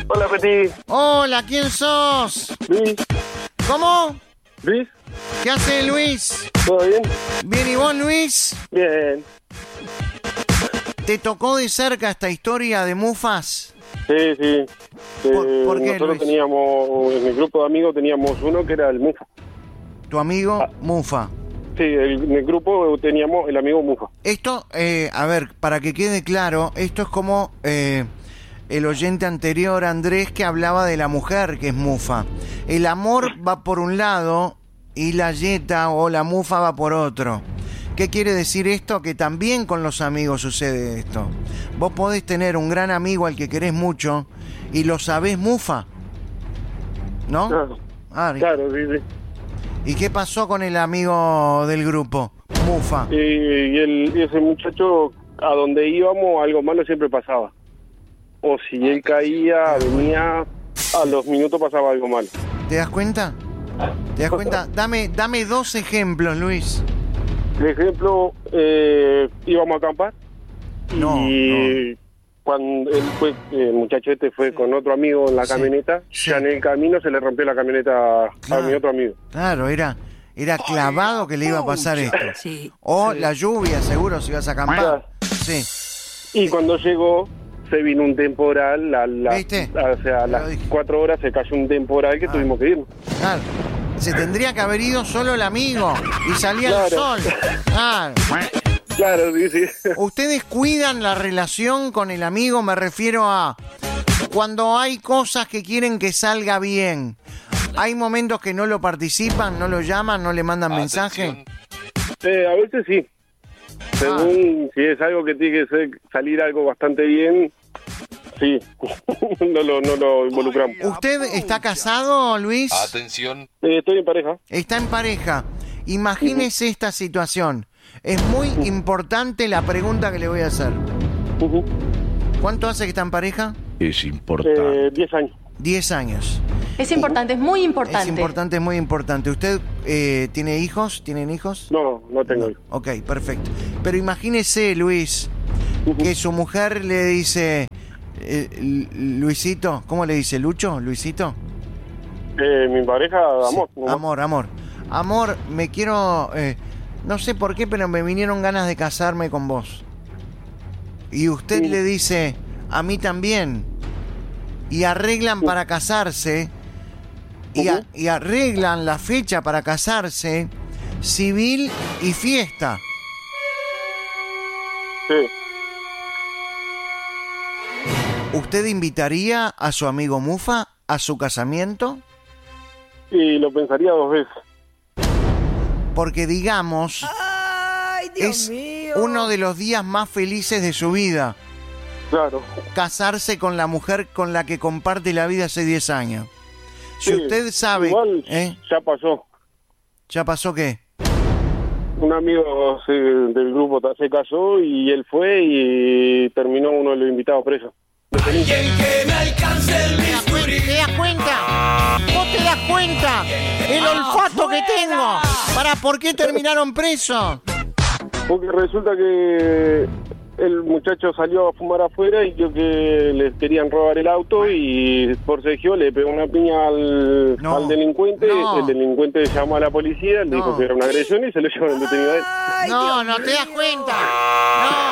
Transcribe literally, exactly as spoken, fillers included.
Hola, Petit. Hola, ¿quién sos? Luis. ¿Cómo? Luis. ¿Qué hace Luis? ¿Todo bien? Bien, ¿y vos, Luis? Bien. ¿Te tocó de cerca esta historia de Mufas? Sí, sí. ¿Por, Eh, por qué, nosotros Luis? teníamos, en mi grupo de amigos teníamos uno que era el Mufa. Tu amigo Ah. Mufa. Sí, el- en el grupo teníamos el amigo Mufa. Esto, eh, a ver, para que quede claro, esto es como eh, el oyente anterior, Andrés, que hablaba de la mujer, que es Mufa. El amor va por un lado y la yeta o la Mufa va por otro. ¿Qué quiere decir esto? Que también con los amigos sucede esto. Vos podés tener un gran amigo al que querés mucho y lo sabés Mufa, ¿no? Claro, Ah, claro, sí, sí. ¿y qué pasó con el amigo del grupo, Mufa? Y, y el, y ese muchacho, a donde íbamos, algo malo siempre pasaba. O si él caía, venía, a los minutos pasaba algo malo. ¿Te das cuenta? ¿Te das cuenta? Dame, dame dos ejemplos, Luis. Por ejemplo, eh, íbamos a acampar No, y cuando él fue, el muchacho este fue con otro amigo en la Sí, camioneta, sí. ya en el camino se le rompió la camioneta a Claro. mi otro amigo. Claro, era, era clavado que le iba a pasar esto. Sí. O la lluvia, seguro, si ibas a acampar. Claro. Sí. Y cuando llegó, se vino un temporal, a las, ¿Viste? a- o sea, a Te lo las dije. cuatro horas se cayó un temporal que Ah. tuvimos que irnos. Claro. Se tendría que haber ido solo el amigo y salía el Claro. sol. Claro. Claro, sí, sí. ¿Ustedes cuidan la relación con el amigo? Me refiero a cuando hay cosas que quieren que salga bien. ¿Hay momentos que no lo participan, no lo llaman, no le mandan mensaje? Eh, a veces sí. Según si es algo que tiene que ser- salir algo bastante bien, sí. no, lo, no lo involucramos. ¿Usted está casado, Luis? Atención. Eh, estoy en pareja. Está en pareja. Imagínese esta situación. Es muy importante la pregunta que le voy a hacer. Ujú. ¿Cuánto hace que está en pareja? Es importante. Eh, diez años. Diez años. Es importante, es muy Es importante. importante, es muy importante. ¿Usted eh, tiene hijos? ¿Tienen hijos? No, no tengo hijos. Ok, perfecto. Pero imagínese, Luis, que su mujer le dice, eh, Lu- Luisito, ¿cómo le dice? ¿Lucho? ¿Luisito? Eh, mi pareja, amor. Sí, amor, amor. Amor, me quiero... eh, no sé por qué, pero me vinieron ganas de casarme con vos. Y usted Sí. le dice, a mí también. Y arreglan para casarse. Y, a- Ujú. y arreglan la fecha para casarse. Civil y fiesta. Sí. ¿Usted invitaría a su amigo Mufa a su casamiento? Y lo pensaría dos veces. Porque digamos, Ay, Dios es mío. uno de los días más felices de su vida. Claro. Casarse con la mujer con la que comparte la vida hace diez años. Si Sí, usted sabe... Igual ¿eh? ya pasó. ¿Ya pasó qué? Un amigo se- del grupo ta- se casó y él fue y terminó uno de los invitados preso. ¿Te das cuenta? ¿Vos te das cuenta? El olfato que tengo. ¿Para por qué terminaron presos? Porque resulta que el muchacho salió a fumar afuera y yo que les querían robar el auto y forcejeó, le pegó una piña al, No, al delincuente. no. El delincuente llamó a la policía, le No. dijo que era una agresión y se lo llevaron detenido a él. Ay, No, Dios no te das mío. cuenta. No.